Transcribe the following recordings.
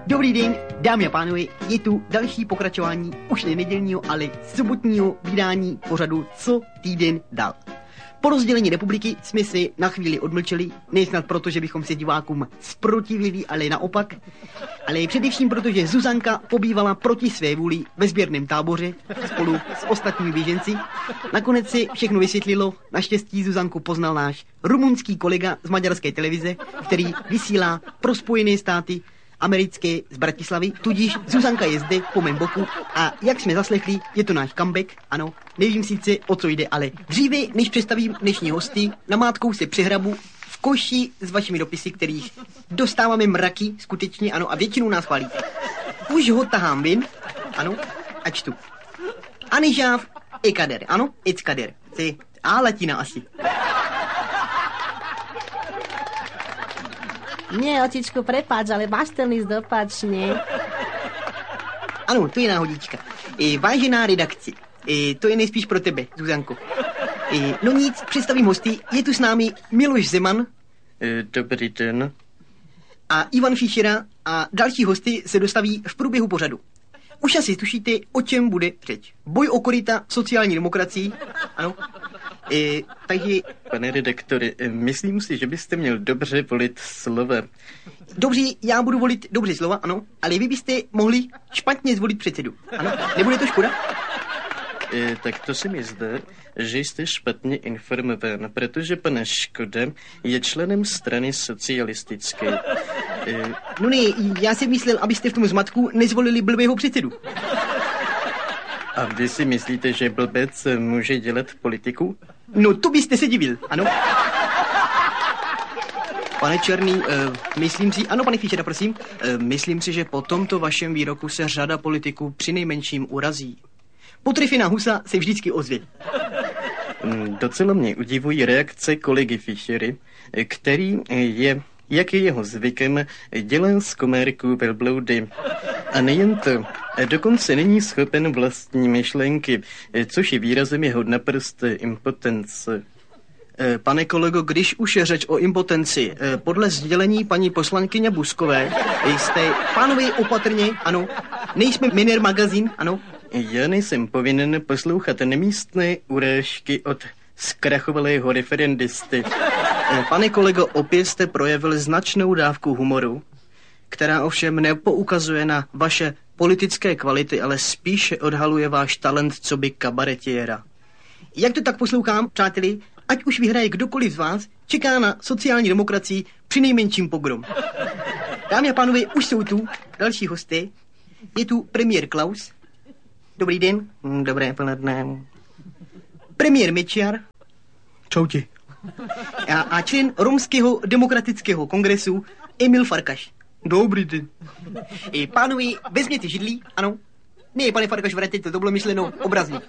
Dobrý den, dámy a pánové, je tu další pokračování už ne nedělního, ale sobotního vydání pořadu Co týden dal. Po rozdělení republiky jsme se na chvíli odmlčeli, nesnad proto, že bychom se divákům zprotivili, ale naopak, ale především proto, že Zuzanka pobývala proti své vůli ve sběrném táboře spolu s ostatními běženci. Nakonec se všechno vysvětlilo, naštěstí Zuzanku poznal náš rumunský kolega z maďarské televize, který vysílá pro Spojené státy americké z Bratislavy, tudíž Zuzanka je zde po mém boku a jak jsme zaslechli, je to náš comeback, ano, nevím sice o co jde, ale dříve, než představím dnešní hosty, namátkou se přehrabu v koši s vašimi dopisy, kterých dostáváme mraky, skutečně, ano, a většinou nás chválí. Už ho tahám ven, ano, a čtu. Anižáv e kader, ano, it's kader, a latina asi. Nie, očičku, prepáč, ale máš ten list opačne. Ano, to je náhodička. Vážená redakci, to je nejspíš pro tebe, Zuzanko. No nic, představím hosty, je tu s námi Miloš Zeman. Dobrý den. A Ivan Fischera a další hosty se dostaví v průběhu pořadu. Už asi tušíte, o čem bude řeč. Boj o koryta sociální demokracii, ano. Takže... Pane redaktore, myslím si, že byste měl dobře volit slova. Dobře, já budu volit dobře slova, ano, ale vy byste mohli špatně zvolit předsedu, ano. Nebude to škoda? Tak to se mi zdá, že jste špatně informován, protože pan Škoda je členem strany socialistické. No ne, já jsem myslel, abyste v tom zmatku nezvolili blbého předsedu. A vy si myslíte, že blbec může dělat politiku? No to byste se divil, ano. Pane Černý, myslím si... Ano, pane Fischera, prosím. Myslím si, že po tomto vašem výroku se řada politiků přinejmenším urazí. Potrefená husa se vždycky ozve. Docela mě udivují reakce kolegy Fischery, který je, jak je jeho zvykem, dělá z komérků velbloudy. A nejen to, dokonce není schopen vlastní myšlenky, což je výrazem jeho naprosté impotence. Pane kolego, když už je řeč o impotenci, podle sdělení paní poslankyně Buskové jste... Pánové, opatrně, ano. Nejsme Miner magazín, ano. Já nejsem povinen poslouchat nemístné urážky od zkrachovalého referendisty. Pane kolego, opět jste projevil značnou dávku humoru, která ovšem nepoukazuje na vaše politické kvality, ale spíše odhaluje váš talent coby kabaretiéra. Jak to tak poslouchám, přáteli, ať už vyhraje kdokoliv z vás, čeká na sociální demokracii přinejmenším pogrom. Dámy a pánové, už jsou tu další hosté. Je tu premiér Klaus. Dobrý den. Dobré poledne. Premiér Mečiar. Čauti. A člen Romského demokratického kongresu Emil Farkaš. Dobrý den. Pánové, vezměte židlí, ano. Ne, pane Farkaš, vraťte to bylo myšleno obrazně.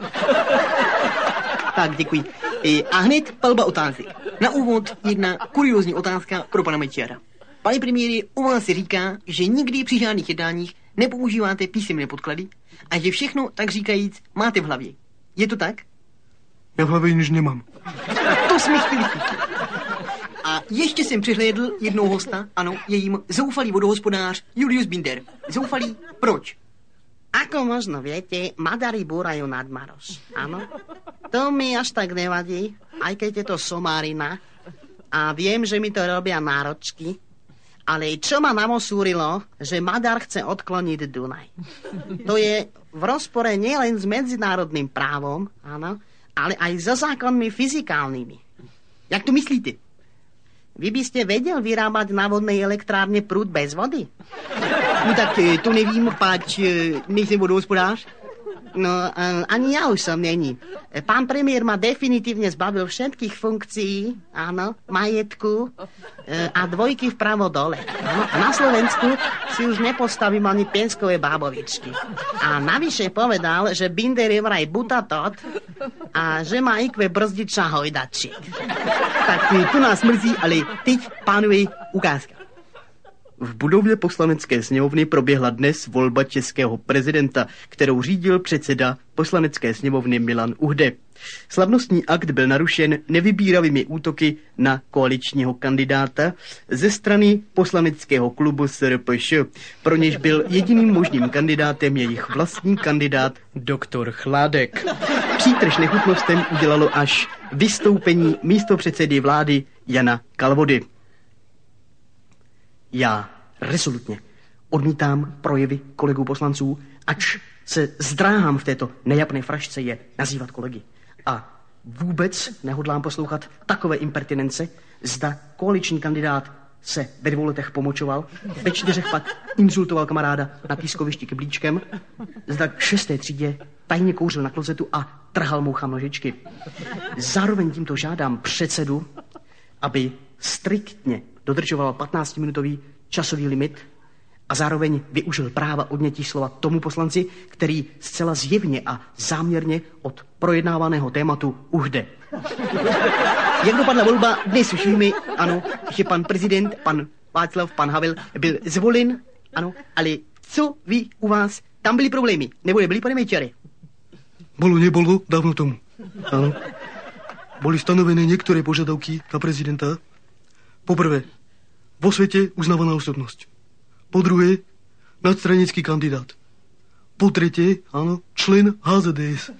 Tak, děkuji. A hned palba otázek. Na úvod jedna kuriózní otázka pro pana Mečiara. Pane premiére, u vás se říká, že nikdy při žádných jednáních nepoužíváte písemné podklady a že všechno, tak říkajíc, máte v hlavě. Je to tak? Já v hlavě nic nemám. To jsme chtěli slyšet. A ještě jsem přehlédl jednou hosta, ano, je jim zoufalý vodohospodář Julius Binder. Zoufalý, proč? Ako možno viete, Maďari búrajú nadmaros, áno? To mi až tak nevadí, aj keď je to somárina. A viem, že mi to robia náročky. Ale čo ma namosúrilo, že Maďar chce odkloniť Dunaj. To je v rozpore nielen s medzinárodným právom, áno, ale aj so zákonmi fyzikálnymi. Jak to myslíte? Vy by ste vedel vyrábať na vodnej elektrárne prúd bez vody? No tak to nevím, páč nejsem vodohospodář. No, ani ja už som není. Pán premiér ma definitívne zbavil všetkých funkcií, áno, majetku a dvojky vpravo dole. Áno, a na Slovensku si už nepostavím ani pienskové bábovičky. A navyše povedal, že Binder je vraj butatot a že má IQ brzdiča hojdačík. Tak to nás mrzí, ale teď, pánové, ukázka. V budově poslanecké sněmovny proběhla dnes volba českého prezidenta, kterou řídil předseda poslanecké sněmovny Milan Uhde. Slavnostní akt byl narušen nevybíravými útoky na koaličního kandidáta ze strany poslaneckého klubu SRPŠ, pro něž byl jediným možným kandidátem jejich vlastní kandidát doktor Chládek. Přítrž nechutnostem udělalo až vystoupení místopředsedy vlády Jana Kalvody. Já rezolutně odmítám projevy kolegů poslanců, ač se zdráhám v této nejapné frašce je nazývat kolegy. A vůbec nehodlám poslouchat takové impertinence, zda koaliční kandidát se ve 2 letech pomočoval, ve 4 pak insultoval kamaráda na pískovišti kyblíčkem, zda k 6. třídě tajně kouřil na klozetu a trhal mouchám nožičky. Zároveň tímto žádám předsedu, aby striktně dodržoval 15-minutový časový limit a zároveň využil práva odnětí slova tomu poslanci, který zcela zjevně a záměrně od projednávaného tématu uhde. Jak dopadla volba, dnes už víme, ano, že pan prezident, pan Václav, pan Havel byl zvolen, ano, ale co vy u vás, tam byly problémy, nebo nebyly, pane Mejčare? Nebolo dávno tomu. Áno. Boli stanovené niektoré požiadavky na prezidenta. Poprvé, vo svete uznávaná osobnosť. Po druhé, nadstranický kandidát. Po tretie, áno, člen HZDS.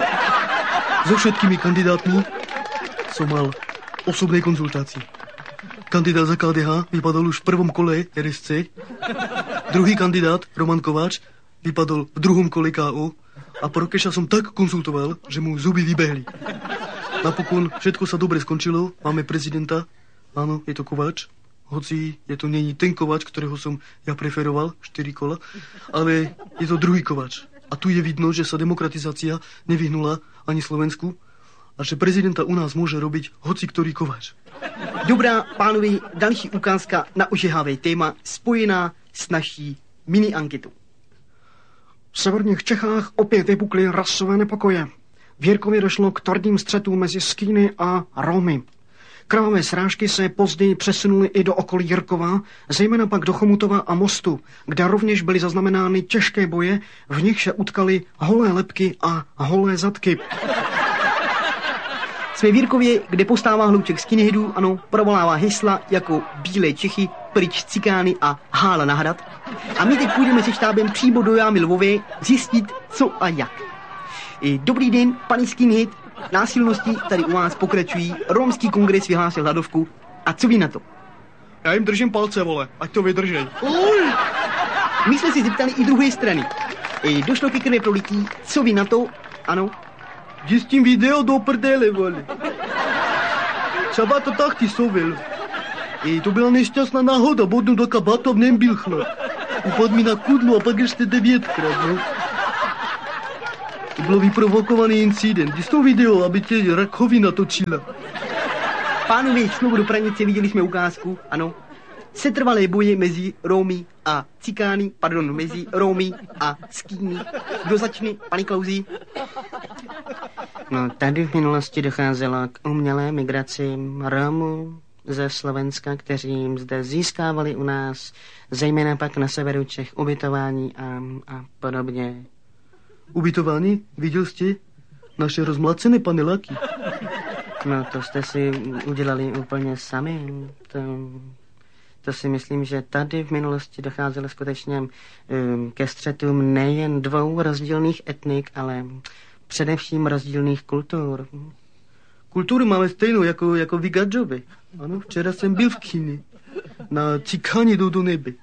So všetkými kandidátmi som mal osobné konzultácie. Kandidát za KDH vypadol už v prvom kole RSC. Druhý kandidát, Roman Kováč, vypadol v druhom kole KO. A Prokeša som tak konzultoval, že mu zuby vybehli. Napokon všetko sa dobre skončilo. Máme prezidenta. Áno, je to Kováč. Hoci je to není ten Kováč, ktorého som ja preferoval, 4 kola, ale je to druhý Kováč. A tu je vidno, že sa demokratizácia nevyhnula ani Slovensku a že prezidenta u nás môže robiť hoci ktorý Kováč. Dobrá, pánovi, další ukázka na ožehavé téma spojená s naší mini-anketou. V severních Čechách opět vypukly rasové nepokoje. V Jirkově došlo k tvrdým střetům mezi Skýny a Romy. Krvavé srážky se později přesunuly i do okolí Jirkova, zejména pak do Chomutova a Mostu, kde rovněž byly zaznamenány těžké boje, v nich se utkaly holé lebky a holé zadky. Jsme v Jirkově, kde postává hlouček skinheadů, ano, provolává hesla jako Bílé Čechy, pryč cikány a hála na hrad. A my teď půjdeme se štábem přímo do jámy Lvové zjistit, co a jak. Dobrý den, paní skinhead, násilnosti tady u vás pokračují, romský kongres vyhlásil hladovku. A co vy na to? Ja im držím palce, vole, ať to vydržej. My jsme si zeptali i druhé strany. Došlo ke krve prolití, co vy na to? Ano. Jdi s tím video do prdele, vole. Třeba to tak ty souvil. To byla nešťastná náhoda, bodnu do kabátu a v něm byl chlap. Upadl mi na kudlu a pak ještě 9krát, no. To byl vyprovokovaný incident. Jdi s tou video, aby tě rakovina točila. Pánové, znovu do Pranice, viděli jsme ukázku, ano. Setrvalé boje mezi Romy a Cikány, mezi Romy a Skýny. Kdo začne, paní Klauzi? No, tady v minulosti docházelo k umělé migraci Romů ze Slovenska, kteří zde získávali u nás, zejména pak na severu Čech, ubytování a podobně. Ubytování? Viděl jste naše rozmlacené paneláky? No, to jste si udělali úplně sami. To si myslím, že tady v minulosti docházelo skutečně ke střetům nejen 2 rozdílných etnik, ale především rozdílných kultur. Kulturu máme stejnou jako vy Gadžovi. Ano, včera jsem byl v kyně. Na Cikáni jdou do nebe.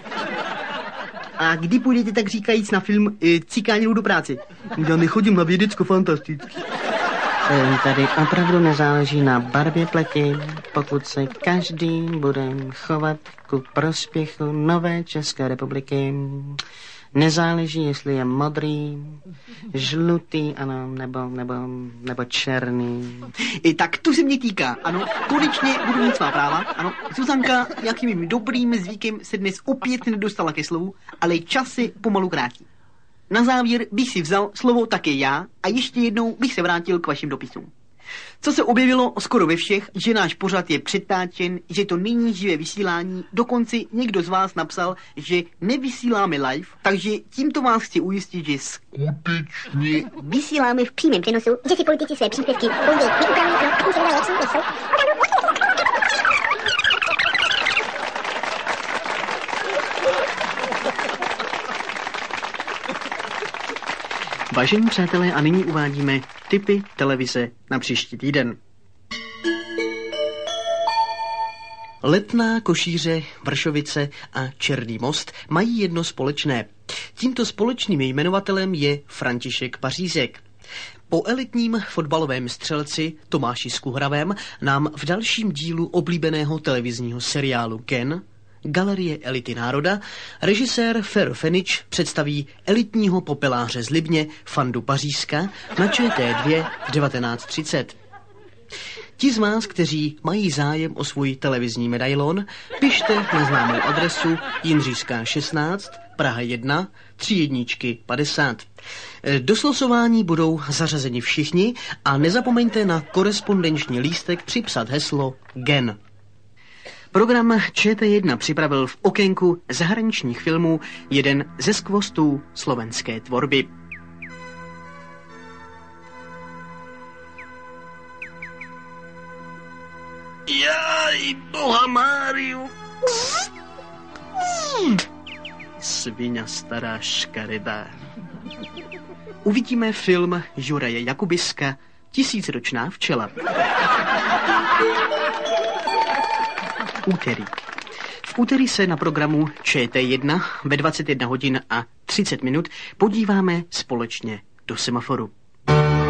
A kdy půjdete, tak říkajíc, na film Cikáni jdou do práce? Já nechodím na vědecko-fantastický. Tady opravdu nezáleží na barvě pleti, pokud se každý bude chovat ku prospěchu nové České republiky. Nezáleží, jestli je modrý, žlutý, ano, nebo černý. Tak to se mě týká, ano, konečně budu mít svá práva, ano. Zuzanka nějakým dobrým zvykem se dnes opět nedostala ke slovu, ale čas se pomalu krátí. Na závěr bych si vzal slovo také já a ještě jednou bych se vrátil k vašim dopisům. Co se objevilo skoro ve všech, že náš pořad je přetáčen, že to není živé vysílání, dokonce někdo z vás napsal, že nevysíláme live, takže tímto vás chci ujistit, že skutečně vysíláme v přímém přenosu, že si politici své příspěvky později neupraví pro konzultační nejsou. Vážení přátelé, a nyní uvádíme tipy televize na příští týden. Letná, Košíře, Vršovice a Černý Most mají jedno společné. Tímto společným jmenovatelem je František Pařízek. Po elitním fotbalovém střelci Tomáši Skuhravém nám v dalším dílu oblíbeného televizního seriálu Ken, Galerie elity národa, režisér Fero Fenič představí elitního popeláře z Libně Fandu Pařízka na ČT2 v 19:30. Ti z vás, kteří mají zájem o svůj televizní medailon, pište na známou adresu Jindřišská 16, Praha 1, 3 50. Do slosování budou zařazeni všichni a nezapomeňte na korespondenční lístek připsat heslo GEN. Program ČT1 připravil v okénku zahraničních filmů jeden ze skvostů slovenské tvorby. Jaj, boha Máriu. Sviňa stará škaredá. Uvidíme film Juraje Jakubiska Tisícročná včela. Úterý. V úterý se na programu ČT1 ve 21 hodin a 30 minut podíváme společně do semaforu.